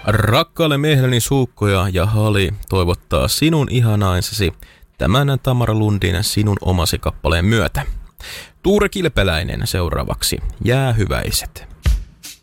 Rakkaalle miehelleni Suukkoja ja Hali toivottaa sinun ihanaisesi tämän Tamara Lundin sinun omasi kappaleen myötä. Tuure Kilpeläinen seuraavaksi. Jäähyväiset.